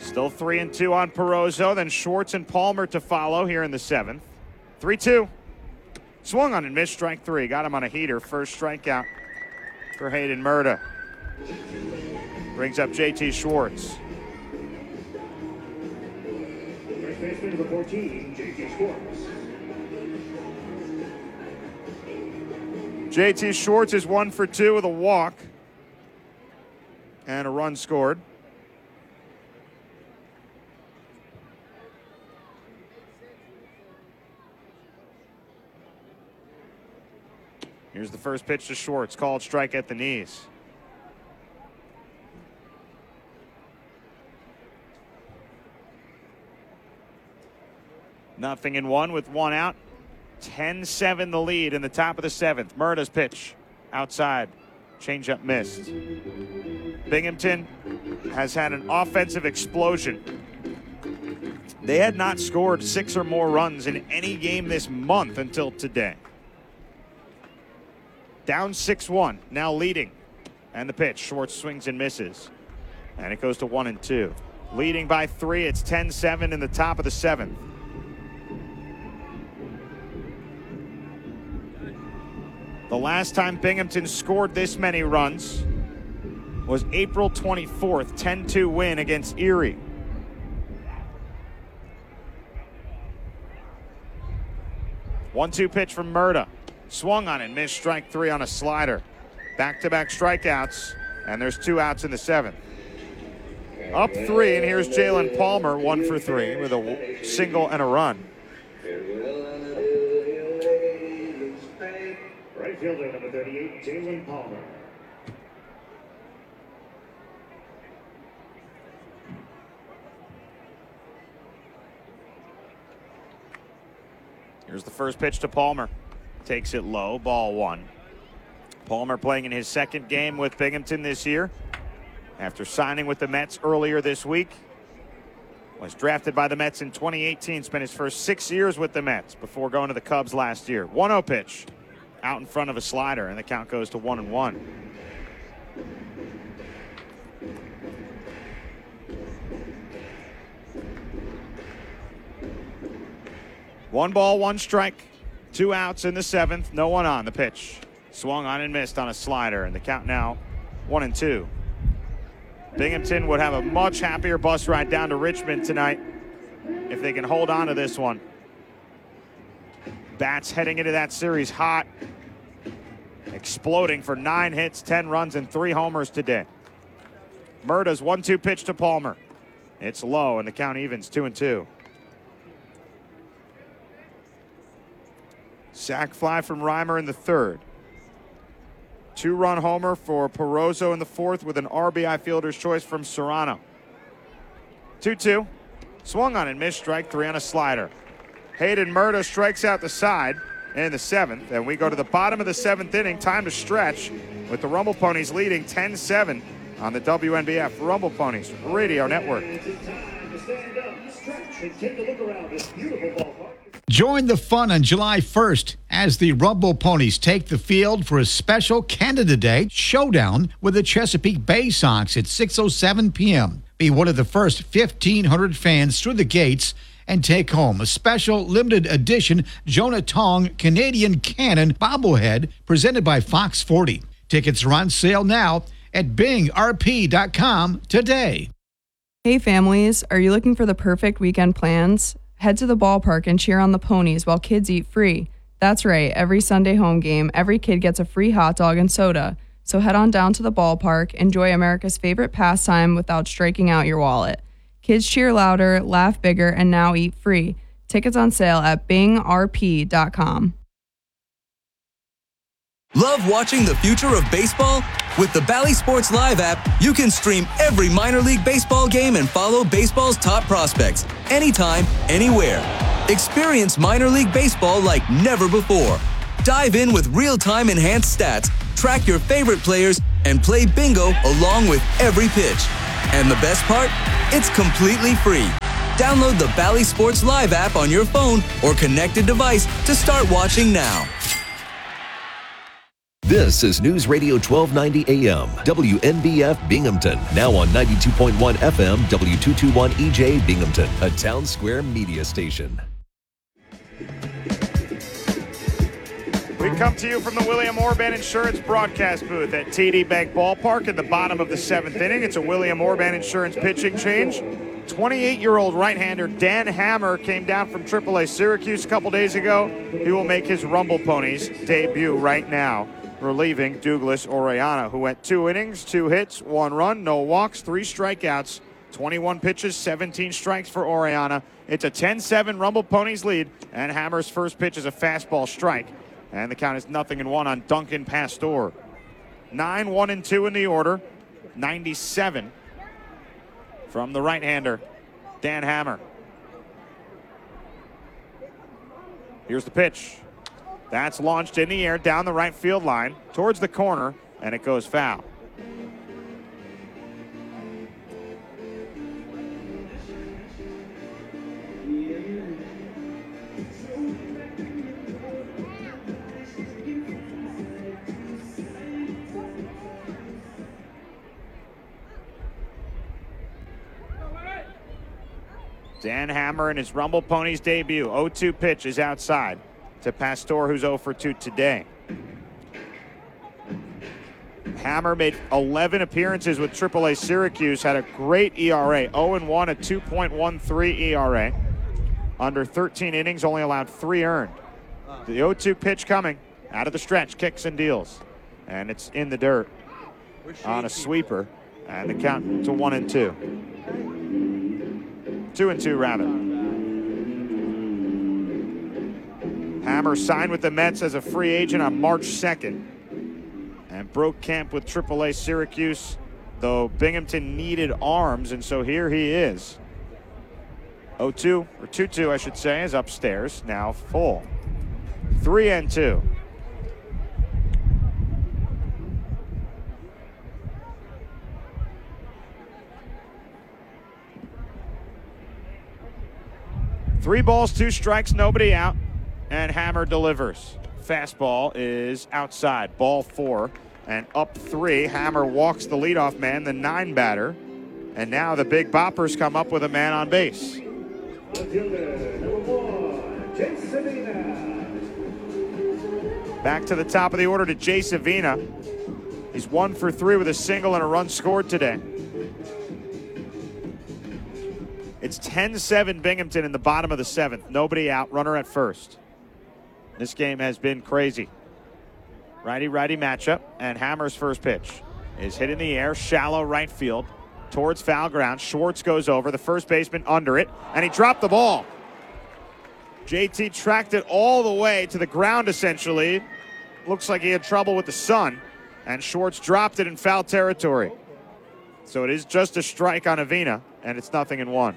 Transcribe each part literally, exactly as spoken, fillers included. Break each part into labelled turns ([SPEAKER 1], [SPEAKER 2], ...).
[SPEAKER 1] Still three and two on Porozo, then Schwartz and Palmer to follow here in the seventh. three two. Swung on and missed, strike three. Got him on a heater. First strikeout for Hayden Murta. Brings up J T Schwartz.
[SPEAKER 2] First baseman number fourteen, J T Schwartz.
[SPEAKER 1] J T Schwartz is one for two with a walk and a run scored. Here's the first pitch to Schwartz, called strike at the knees. Nothing in one with one out. ten seven the lead in the top of the seventh. Murta's pitch outside. Changeup missed. Binghamton has had an offensive explosion. They had not scored six or more runs in any game this month until today. Down six one, now leading. And the pitch, Schwartz swings and misses. And it goes to one and two. Leading by three, it's ten seven in the top of the seventh. The last time Binghamton scored this many runs was April twenty-fourth, ten two win against Erie. one two pitch from Murta. Swung on and missed, strike three on a slider. Back-to-back strikeouts, and there's two outs in the seventh. Up three, and here's Jalen Palmer, one for three with a single and a run.
[SPEAKER 2] Right fielder number thirty-eight, Jalen Palmer.
[SPEAKER 1] Here's the first pitch to Palmer. Takes it low, ball one. Palmer playing in his second game with Binghamton this year. After signing with the Mets earlier this week. Was drafted by the Mets in twenty eighteen. Spent his first six years with the Mets before going to the Cubs last year. one oh pitch. Out in front of a slider, and the count goes to one and one. One ball, one strike. Two outs in the seventh. No one on. The pitch. Swung on and missed on a slider, and the count now one and two. Binghamton would have a much happier bus ride down to Richmond tonight if they can hold on to this one. Bats heading into that series hot. Exploding for nine hits, ten runs, and three homers today. Murta's one two pitch to Palmer. It's low, and the count evens two and two. Sac fly from Reimer in the third. Two-run homer for Porozo in the fourth with an R B I fielder's choice from Serrano. two two. Swung on and missed, strike three on a slider. Hayden Murta strikes out the side in the seventh, and we go to the bottom of the seventh inning. Time to stretch with the Rumble Ponies leading ten seven on the W N B F Rumble Ponies Radio Network.
[SPEAKER 2] It's time to stand up, stretch, and take a look around this beautiful ballpark.
[SPEAKER 3] Join the fun on July first as the Rumble Ponies take the field for a special Canada Day showdown with the Chesapeake Bay Sox at six oh seven p.m. Be one of the first fifteen hundred fans through the gates and take home a special limited edition Jonah Tong Canadian Cannon bobblehead presented by Fox forty. Tickets are on sale now at bing r p dot com today.
[SPEAKER 4] Hey families, are you looking for the perfect weekend plans? Head to the ballpark and cheer on the Ponies while kids eat free. That's right, every Sunday home game, every kid gets a free hot dog and soda. So head on down to the ballpark, enjoy America's favorite pastime without striking out your wallet. Kids cheer louder, laugh bigger, and now eat free. Tickets on sale at bing r p dot com.
[SPEAKER 5] Love watching the future of baseball? With the Bally Sports Live app, you can stream every minor league baseball game and follow baseball's top prospects anytime, anywhere. Experience minor league baseball like never before. Dive in with real-time enhanced stats, track your favorite players, and play bingo along with every pitch. And the best part? It's completely free. Download the Bally Sports Live app on your phone or connected device to start watching now.
[SPEAKER 6] This is News Radio twelve ninety A M, W N B F Binghamton. Now on ninety-two point one F M, W two twenty-one E J Binghamton, a Town Square media station.
[SPEAKER 1] We come to you from the William Orban Insurance broadcast booth at T D Bank Ballpark at the bottom of the seventh inning. It's a William Orban Insurance pitching change. twenty-eight-year-old right-hander Dan Hammer came down from triple A Syracuse a couple days ago. He will make his Rumble Ponies debut right now, relieving Douglas Orellana, who went two innings, two hits, one run, no walks, three strikeouts, twenty-one pitches, seventeen strikes for Orellana. It's a ten seven Rumble Ponies lead, and Hammer's first pitch is a fastball strike. And the count is nothing and one on Duncan Pastor. nine one and two in the order, ninety-seven from the right-hander, Dan Hammer. Here's the pitch. That's launched in the air down the right field line towards the corner, and it goes foul. Dan Hammer in his Rumble Ponies debut. oh two pitch is outside to Pastor, who's oh for two today. Hammer made eleven appearances with triple A Syracuse, had a great E R A, oh and one, a two point one three E R A. Under thirteen innings, only allowed three earned. The oh two pitch coming out of the stretch, kicks and deals. And it's in the dirt on a sweeper. And the count to one and two. Two and two, rather. Hammer signed with the Mets as a free agent on March second and broke camp with triple A Syracuse, though Binghamton needed arms, and so here he is. oh two, or two two, I should say, is upstairs, now full. three and two. Three balls, two strikes, nobody out, and Hammer delivers. Fastball is outside, ball four, and up three. Hammer walks the leadoff man, the nine batter, and now the big boppers come up with a man on base. Back to the top of the order to Jay Savina. He's one for three with a single and a run scored today. It's ten seven Binghamton in the bottom of the seventh. Nobody out, runner at first. This game has been crazy. Righty-righty matchup, and Hammer's first pitch is hit in the air, shallow right field, towards foul ground. Schwartz goes over, the first baseman under it, and he dropped the ball. J T tracked it all the way to the ground, essentially. Looks like he had trouble with the sun, and Schwartz dropped it in foul territory. So it is just a strike on Avina, and it's nothing in one.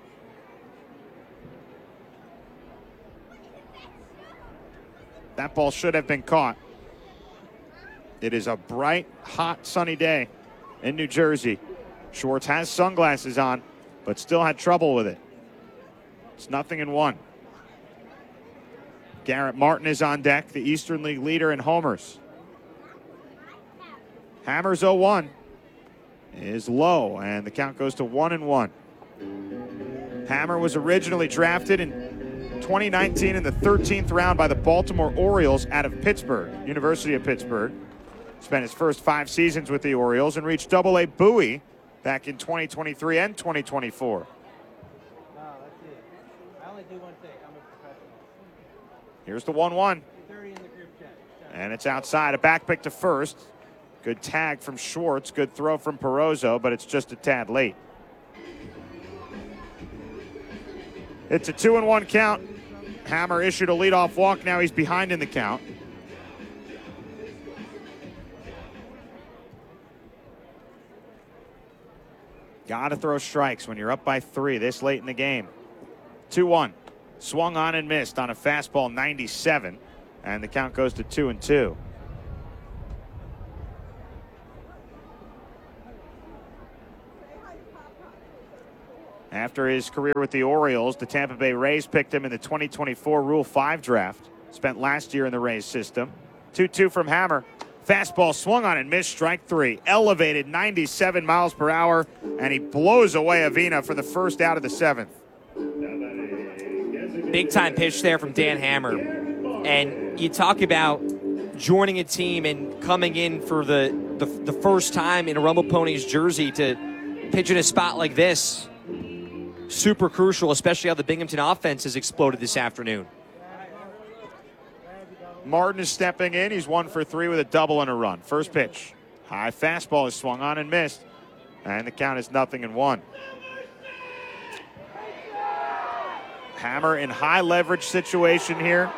[SPEAKER 1] That ball should have been caught. It is a bright, hot, sunny day in New Jersey. Schwartz has sunglasses on, but still had trouble with it. It's nothing in one. Garrett Martin is on deck, the Eastern League leader in homers. Hammer's oh one is low, and the count goes to one and one. Hammer was originally drafted in twenty nineteen in the thirteenth round by the Baltimore Orioles out of Pittsburgh, University of Pittsburgh. Spent his first five seasons with the Orioles and reached double A Bowie back in twenty twenty-three and twenty twenty-four.
[SPEAKER 7] No, that's it. I only do one thing. I'm a professional.
[SPEAKER 1] Here's the one one.
[SPEAKER 7] thirty in the group chat.
[SPEAKER 1] And it's outside. A back pick to first. Good tag from Schwartz. Good throw from Perozzo, but it's just a tad late. It's a two and one count. Hammer issued a leadoff walk. Now he's behind in the count. Got to throw strikes when you're up by three this late in the game. two one. Swung on and missed on a fastball ninety-seven. And the count goes to two and two. After his career with the Orioles, the Tampa Bay Rays picked him in the twenty twenty-four Rule five draft. Spent last year in the Rays system. two two from Hammer. Fastball swung on and missed, strike three. Elevated ninety-seven miles per hour, and he blows away Avina for the first out of the seventh.
[SPEAKER 8] Big time pitch there from Dan Hammer. And you talk about joining a team and coming in for the, the, the first time in a Rumble Ponies jersey to pitch in a spot like this. Super crucial, especially how the Binghamton offense has exploded this afternoon.
[SPEAKER 1] Martin is stepping in. He's one for three with a double and a run. First pitch. High fastball is swung on and missed. And the count is nothing and one. Hammer in high leverage situation here.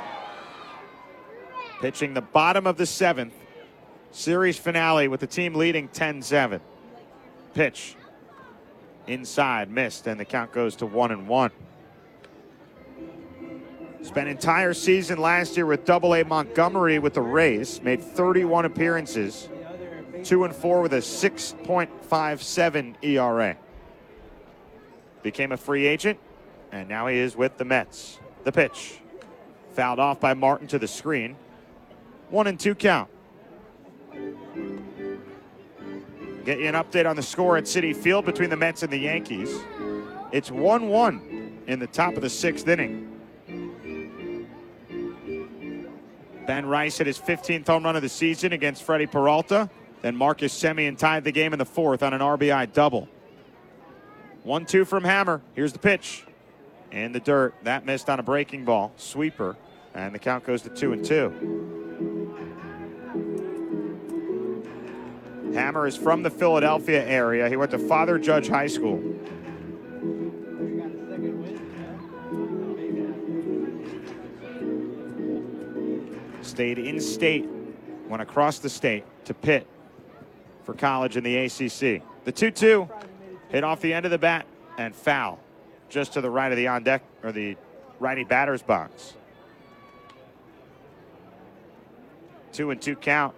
[SPEAKER 1] Pitching the bottom of the seventh. Series finale with the team leading ten seven. Pitch. Inside, missed, and the count goes to one and one. Spent entire season last year with Double A Montgomery with the Rays. Made thirty-one appearances. Two and four with a six point five seven E R A. Became a free agent, and now he is with the Mets. The pitch. Fouled off by Martin to the screen. One and two count. Get you an update on the score at Citi Field between the Mets and the Yankees. It's one one in the top of the sixth inning. Ben Rice hit his fifteenth home run of the season against Freddie Peralta. Then Marcus Semien tied the game in the fourth on an R B I double. one two from Hammer. Here's the pitch. In the dirt. That missed on a breaking ball. Sweeper. And the count goes to two and two. Hammer is from the Philadelphia area. He went to Father Judge High School. Stayed in state, went across the state to Pitt for college in the A C C. The two two hit off the end of the bat and foul just to the right of the on deck or the righty batter's box. Two and two count.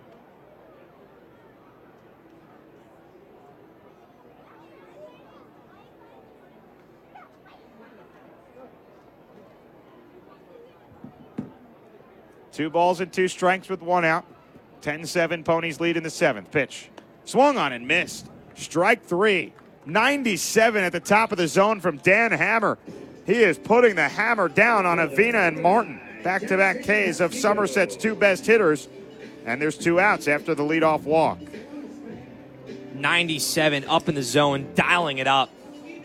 [SPEAKER 1] Two balls and two strikes with one out. ten seven Ponies lead in the seventh. Pitch. Swung on and missed. Strike three. ninety-seven at the top of the zone from Dan Hammer. He is putting the hammer down on Avina and Martin. Back-to-back Ks of Somerset's two best hitters. And there's two outs after the leadoff walk.
[SPEAKER 8] ninety-seven up in the zone, dialing it up.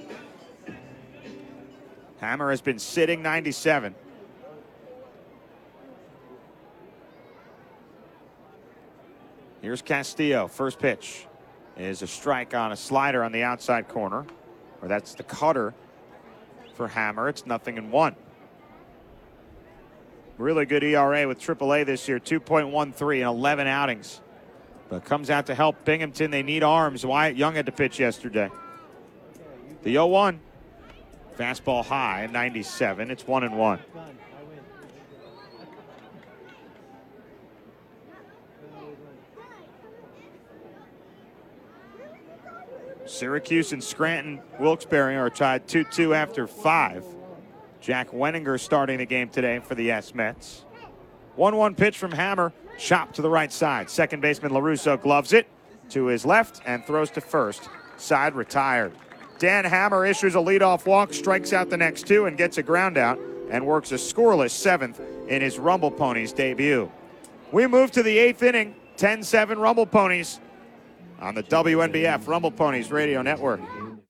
[SPEAKER 1] Hammer has been sitting ninety-seven. Here's Castillo. First pitch is a strike on a slider on the outside corner. Or that's the cutter for Hammer. It's nothing in one. Really good E R A with triple A this year. two point one three in eleven outings. But comes out to help Binghamton. They need arms. Wyatt Young had to pitch yesterday. The oh one. Fastball high, ninety-seven. It's one and one. Syracuse and Scranton Wilkes-Barre are tied two two after five. Jack Wenninger starting the game today for the S-Mets. one one pitch from Hammer. Chop to the right side. Second baseman LaRusso gloves it to his left and throws to first. Side retired. Dan Hammer issues a leadoff walk, strikes out the next two, and gets a ground out and works a scoreless seventh in his Rumble Ponies debut. We move to the eighth inning. ten seven Rumble Ponies on the W N B F Rumble Ponies Radio Network.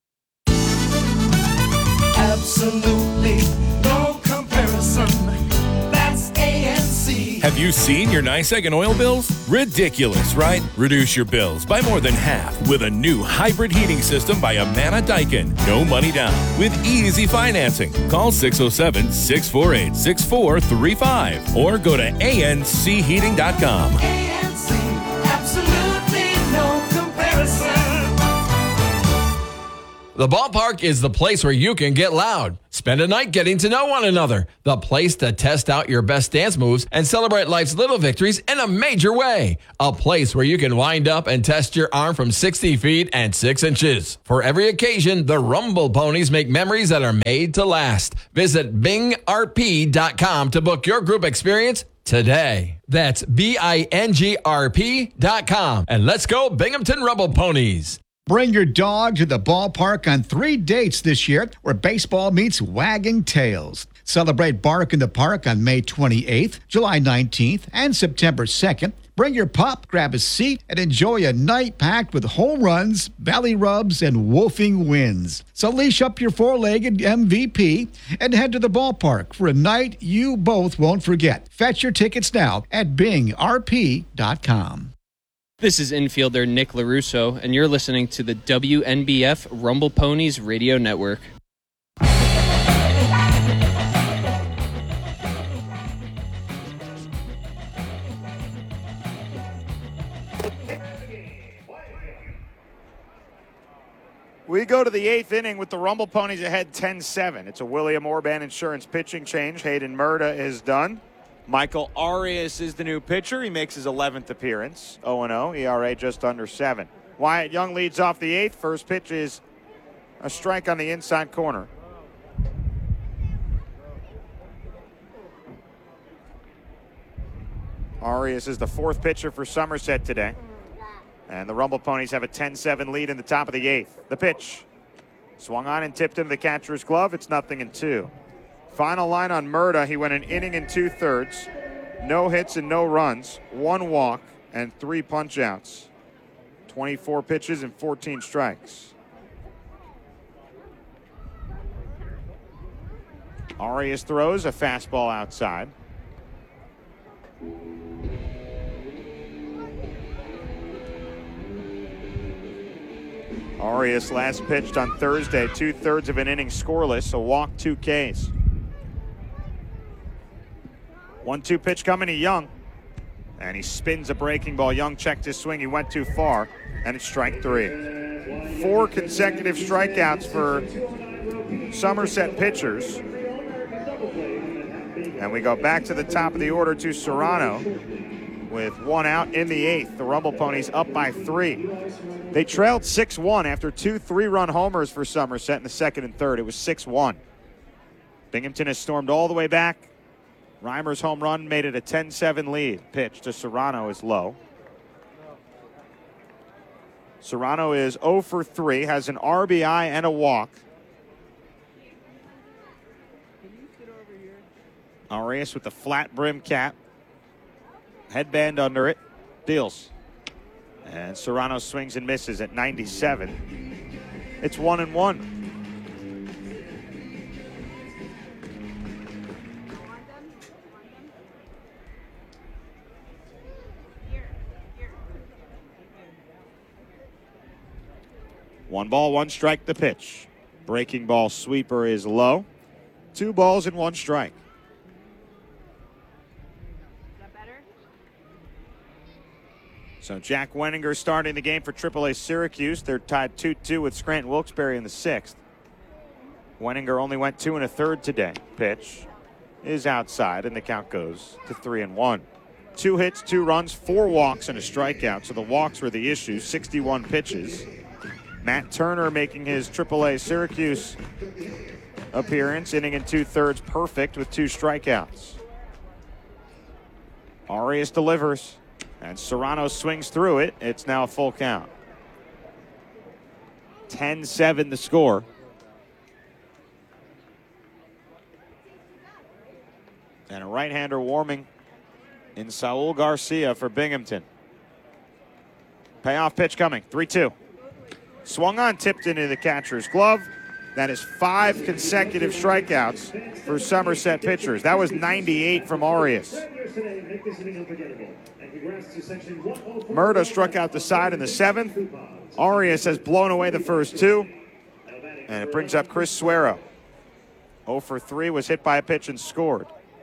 [SPEAKER 9] Absolutely no comparison. That's A N C.
[SPEAKER 10] Have you seen your NYSEG and oil bills? Ridiculous, right? Reduce your bills by more than half with a new hybrid heating system by Amana Daikin. No money down with easy financing. Call six oh seven, six four eight, six four three five or go to A N C heating dot com.
[SPEAKER 9] A N C, absolutely no comparison.
[SPEAKER 11] The ballpark is the place where you can get loud. Spend a night getting to know one another. The place to test out your best dance moves and celebrate life's little victories in a major way. A place where you can wind up and test your arm from sixty feet and six inches. For every occasion, the Rumble Ponies make memories that are made to last. Visit Bing R P dot com to book your group experience today. That's B I N G R P dot com. And let's go Binghamton Rumble Ponies.
[SPEAKER 3] Bring your dog to the ballpark on three dates this year where baseball meets wagging tails. Celebrate Bark in the Park on May twenty-eighth, July nineteenth, and September second. Bring your pup, grab a seat, and enjoy a night packed with home runs, belly rubs, and woofing wins. So leash up your four-legged M V P and head to the ballpark for a night you both won't forget. Fetch your tickets now at Bing R P dot com.
[SPEAKER 12] This is infielder Nick LaRusso, and you're listening to the W N B F Rumble Ponies Radio Network.
[SPEAKER 1] We go to the eighth inning with the Rumble Ponies ahead ten seven. It's a William Orban Insurance pitching change. Hayden Murda is done. Michael Arias is the new pitcher. He makes his eleventh appearance. oh and oh, E R A just under seven. Wyatt Young leads off the eighth. First pitch is a strike on the inside corner. Arias is the fourth pitcher for Somerset today. And the Rumble Ponies have a ten seven lead in the top of the eighth. The pitch. Swung on and tipped into the catcher's glove. It's nothing in two. Final line on Murda. He went an inning and two-thirds. No hits and no runs. One walk and three punch-outs. twenty-four pitches and fourteen strikes. Arias throws a fastball outside. Arias last pitched on Thursday, two-thirds of an inning scoreless, a walk, two Ks. one two pitch coming to Young, and he spins a breaking ball. Young checked his swing. He went too far, and it's strike three. Four consecutive strikeouts for Somerset pitchers. And we go back to the top of the order to Serrano with one out in the eighth. The Rumble Ponies up by three. They trailed six one after two three-run homers for Somerset in the second and third. It was six one. Binghamton has stormed all the way back. Reimer's home run made it a ten seven lead. Pitch to Serrano is low. Serrano is oh for three, has an R B I and a walk. Arias with the flat brim cap. Headband under it. Deals. And Serrano swings and misses at ninety-seven. It's one and one. One ball, one strike, the pitch. Breaking ball sweeper is low. Two balls and one strike. So Jack Wenninger starting the game for triple A Syracuse. They're tied two two with Scranton Wilkes-Barre in the sixth. Wenninger only went two and a third today. Pitch is outside, and the count goes to three and one. Two hits, two runs, four walks, and a strikeout. So the walks were the issue. sixty-one pitches. Matt Turner making his triple A Syracuse appearance, inning and two-thirds perfect with two strikeouts. Arias delivers. And Serrano swings through it. It's now a full count. ten seven the score. And a right-hander warming in Saul Garcia for Binghamton. Payoff pitch coming. three two. Swung on, tipped into the catcher's glove. That is five consecutive strikeouts for Somerset pitchers. That was ninety-eight from Arias. Murda struck out the side in the seventh. Arias has blown away the first two. And it brings up Chris Suero. oh for three, was hit by a pitch and scored.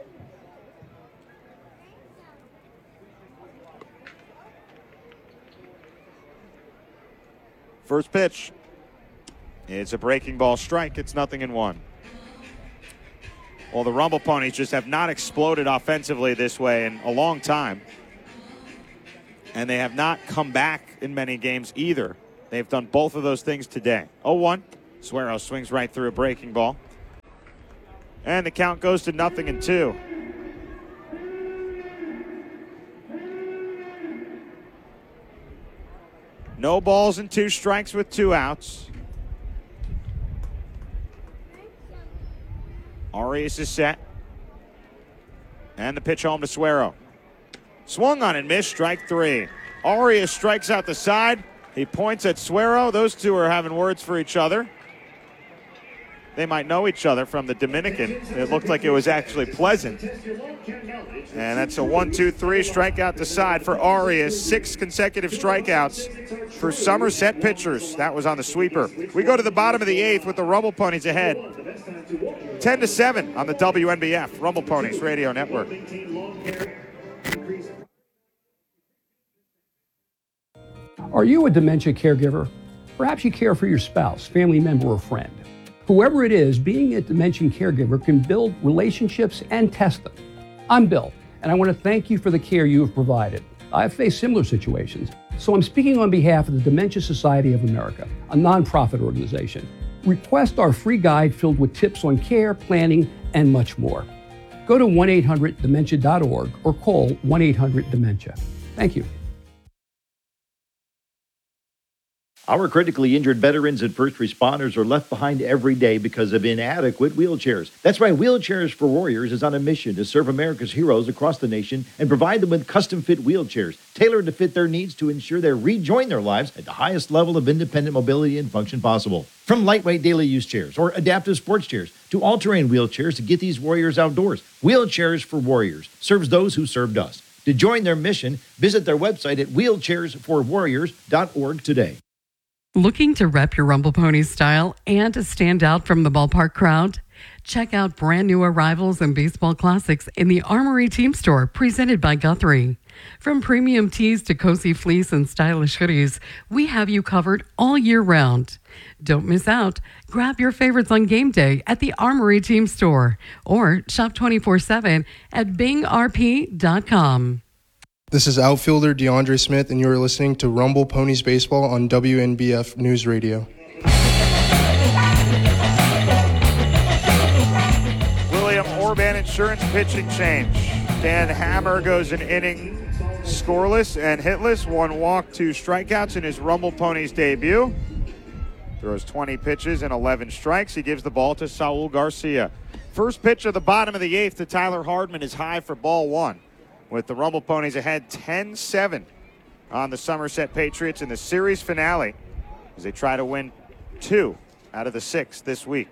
[SPEAKER 1] First pitch. It's a breaking ball strike. It's nothing in one. Well, the Rumble Ponies just have not exploded offensively this way in a long time. And they have not come back in many games either. They've done both of those things today. oh one. Suero swings right through a breaking ball. And the count goes to nothing and two. No balls and two strikes with two outs. Arias is set. And the pitch home to Suero. Swung on and missed, strike three. Arias strikes out the side. He points at Suero. Those two are having words for each other. They might know each other from the Dominican. It looked like it was actually Pleasant. And that's a one two three strikeout to side for Arias. Six consecutive strikeouts for Somerset pitchers. That was on the sweeper. We go to the bottom of the eighth with the Rumble Ponies ahead. ten to seven on the W N B F Rumble Ponies Radio Network.
[SPEAKER 13] Are you a dementia caregiver? Perhaps you care for your spouse, family member, or friend. Whoever it is, being a dementia caregiver can build relationships and test them. I'm Bill, and I want to thank you for the care you have provided. I've faced similar situations, so I'm speaking on behalf of the Dementia Society of America, a nonprofit organization. Request our free guide filled with tips on care, planning, and much more. Go to one eight hundred dementia dot org or call one eight hundred dementia. Thank you.
[SPEAKER 14] Our critically injured veterans and first responders are left behind every day because of inadequate wheelchairs. That's why Wheelchairs for Warriors is on a mission to serve America's heroes across the nation and provide them with custom-fit wheelchairs tailored to fit their needs to ensure they rejoin their lives at the highest level of independent mobility and function possible. From lightweight daily use chairs or adaptive sports chairs to all-terrain wheelchairs to get these warriors outdoors, Wheelchairs for Warriors serves those who served us. To join their mission, visit their website at wheelchairs for warriors dot org today.
[SPEAKER 15] Looking to rep your Rumble Ponies style and to stand out from the ballpark crowd? Check out brand new arrivals and baseball classics in the Armory Team Store, presented by Guthrie. From premium tees to cozy fleece and stylish hoodies, we have you covered all year round. Don't miss out. Grab your favorites on game day at the Armory Team Store or shop twenty-four seven at bing r p dot com.
[SPEAKER 16] This is outfielder DeAndre Smith, and you're listening to Rumble Ponies Baseball on W N B F News Radio.
[SPEAKER 1] William Orban Insurance pitching change. Dan Hammer goes an inning scoreless and hitless. One walk, two strikeouts in his Rumble Ponies debut. Throws twenty pitches and eleven strikes. He gives the ball to Saul Garcia. First pitch of the bottom of the eighth to Tyler Hardman is high for ball one, with the Rumble Ponies ahead ten seven on the Somerset Patriots in the series finale as they try to win two out of the six this week.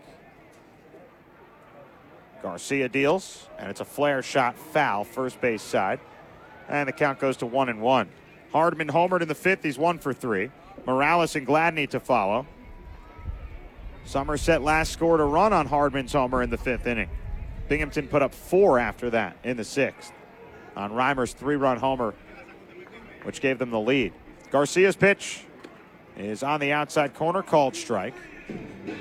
[SPEAKER 1] Garcia deals, and it's a flare shot foul, first base side. And the count goes to one and one. Hardman homered in the fifth. He's one for three. Morales and Gladney to follow. Somerset last scored a run on Hardman's homer in the fifth inning. Binghamton put up four after that in the sixth on Reimer's three-run homer, which gave them the lead. Garcia's pitch is on the outside corner, called strike.